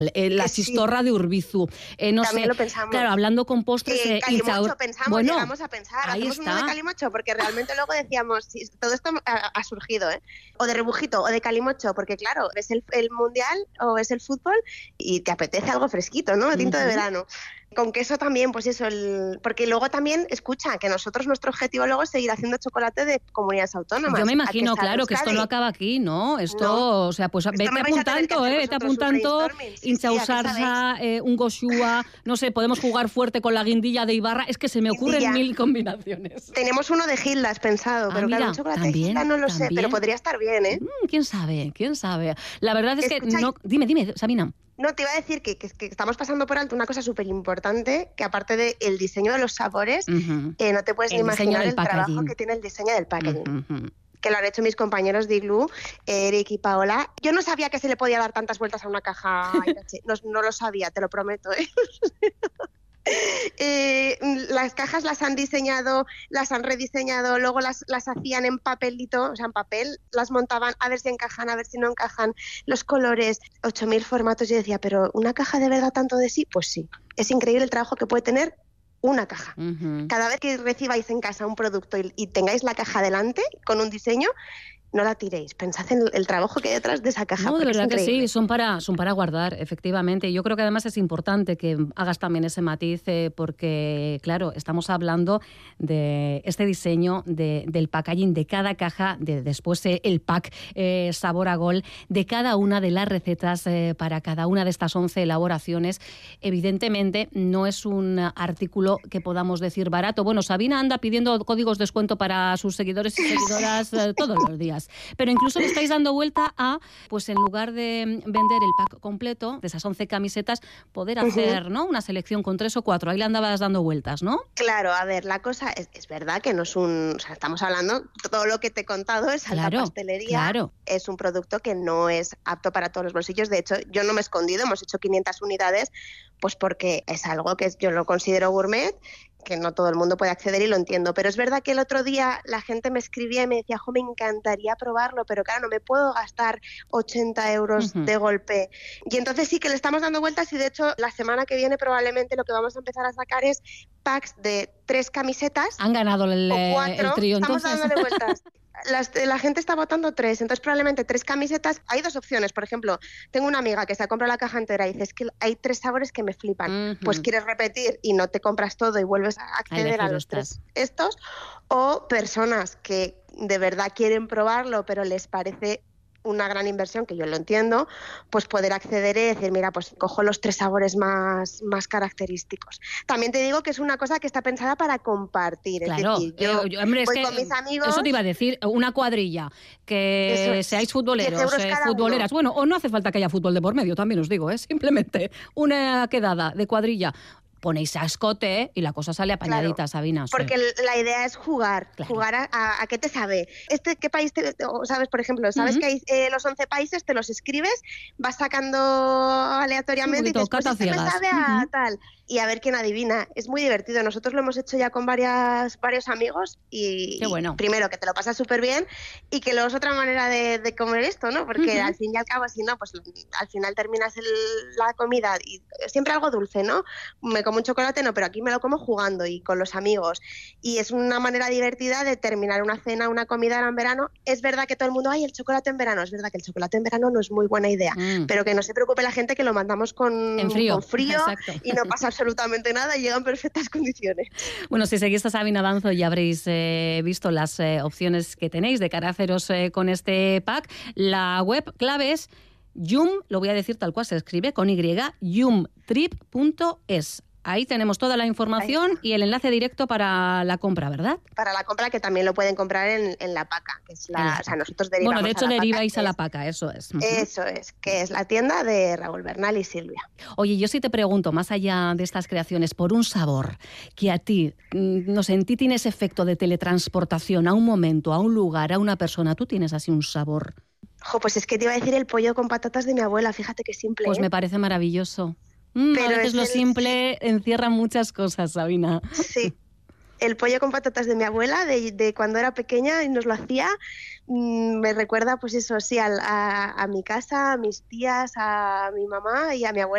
la chistorra de Urbizu. No también sé, lo pensamos. Claro, hablando con postres... calimocho pensamos, llegamos a pensar. Ahí hacemos está. uno de calimocho, porque realmente luego decíamos, sí, todo esto ha surgido, o de rebujito, o de calimocho, porque claro, ves el mundial o ves el fútbol y te apetece algo fresquito, ¿no? Tinto de verano. Con queso también, pues eso, porque luego también, escucha, que nosotros nuestro objetivo luego es seguir haciendo chocolate de comunidades autónomas. Yo me imagino, claro, que esto no acaba aquí, ¿no? Esto, o sea, pues vete apuntando, Inchausarsa, un goshua, no sé, podemos jugar fuerte con la guindilla de Ibarra, es que se me ocurren mil combinaciones. Tenemos uno de Gildas pensado, pero mira, claro, un chocolate también, de Gildas no lo sé, pero podría estar bien, ¿eh? ¿Quién sabe? La verdad es que no... Dime, Sabina. No, te iba a decir que estamos pasando por alto una cosa súper importante, que aparte del diseño de los sabores, no te puedes ni imaginar el trabajo que tiene el diseño del packaging. Que lo han hecho mis compañeros de Igloo, Eric y Paola. Yo no sabía que se le podía dar tantas vueltas a una caja. No lo sabía, te lo prometo, ¿eh? Las cajas las han diseñado, las han rediseñado, luego las hacían en papelito, o sea, en papel, las montaban a ver si encajan, a ver si no encajan, los colores, 8.000 formatos. Yo decía, ¿pero una caja de verdad tanto de sí? Pues sí, es increíble el trabajo que puede tener una caja. Cada vez que recibáis en casa un producto y tengáis la caja delante con un diseño, no la tiréis, pensad en el trabajo que hay detrás de esa caja. No, de verdad que sí, son para guardar, efectivamente. Yo creo que además es importante que hagas también ese matiz, porque, claro, estamos hablando de este diseño del packaging de cada caja, después el pack sabor a gol, de cada una de las recetas para cada una de estas 11 elaboraciones. Evidentemente, no es un artículo que podamos decir barato. Bueno, Sabina anda pidiendo códigos de descuento para sus seguidores y seguidoras todos los días. Pero incluso le estáis dando vuelta a, pues en lugar de vender el pack completo de esas 11 camisetas, poder hacer, ¿no?, una selección con 3 o 4. Ahí le andabas dando vueltas, ¿no? Claro, a ver, la cosa es verdad que no es un... O sea, estamos hablando, todo lo que te he contado es alta pastelería. Claro. Es un producto que no es apto para todos los bolsillos. De hecho, yo no me he escondido, hemos hecho 500 unidades, pues porque es algo que yo lo considero gourmet, que no todo el mundo puede acceder y lo entiendo. Pero es verdad que el otro día la gente me escribía y me decía, me encantaría probarlo, pero claro, no me puedo gastar 80 euros de golpe. Y entonces sí que le estamos dando vueltas y de hecho la semana que viene probablemente lo que vamos a empezar a sacar es packs de 3 camisetas. Han ganado el 4, el trío, estamos entonces. dándole vueltas. La gente está votando 3, entonces probablemente 3 camisetas. Hay 2 opciones, por ejemplo, tengo una amiga que se ha comprado la caja entera y dice, es que hay 3 sabores que me flipan. Pues quieres repetir y no te compras todo y vuelves a acceder a los 3 estos, o personas que de verdad quieren probarlo pero les parece una gran inversión, que yo lo entiendo, pues poder acceder y decir, mira, pues cojo los 3 sabores más característicos. También te digo que es una cosa que está pensada para compartir. Claro, es decir, yo hombre, voy es que con mis amigos... Eso te iba a decir, una cuadrilla, que seáis futboleros, futboleras. Bueno, o no hace falta que haya fútbol de por medio, también os digo, simplemente una quedada de cuadrilla. Ponéis a escote y la cosa sale apañadita, claro, Sabina. Porque la idea es jugar, jugar a qué te sabe. ¿Qué país sabes, por ejemplo? ¿Sabes que hay los 11 países? Te los escribes, vas sacando aleatoriamente y después me sabe a tal. Y a ver quién adivina. Es muy divertido. Nosotros lo hemos hecho ya con varios amigos y, qué bueno. Y primero que te lo pasas súper bien y que luego es otra manera de comer esto, ¿no? Porque al fin y al cabo, si no, pues al final terminas la comida y siempre algo dulce, ¿no? Me como un chocolate, no, pero aquí me lo como jugando y con los amigos. Y es una manera divertida de terminar una cena, una comida en verano. Es verdad que todo el mundo, ¡ay, el chocolate en verano! Es verdad que el chocolate en verano no es muy buena idea, pero que no se preocupe la gente que lo mandamos con frío y no pasa absolutamente nada y llega en perfectas condiciones. Bueno, si seguís a Sabina Banzo ya habréis visto las opciones que tenéis de cara a haceros con este pack. La web clave es yum, lo voy a decir tal cual se escribe, con Y, yumtrip.es. Ahí tenemos toda la información y el enlace directo para la compra, ¿verdad? Para la compra, que también lo pueden comprar en la PACA, que es o sea, nosotros derivamos. Bueno, de hecho a la deriváis PACA, a la PACA, eso es. Eso es, que es la tienda de Raúl Bernal y Silvia. Oye, yo sí te pregunto, más allá de estas creaciones, por un sabor que a ti, no sé, en ti tiene ese efecto de teletransportación a un momento, a un lugar, a una persona, ¿tú tienes así un sabor? Pues es que te iba a decir el pollo con patatas de mi abuela, fíjate qué simple. Pues me parece maravilloso. Pero a veces lo simple encierra muchas cosas, Sabina. Sí. el pollo con patatas de mi abuela, de cuando era pequeña y nos lo hacía, me recuerda pues eso, sí, a mi casa, a mis tías, a mi mamá y a mi abuela.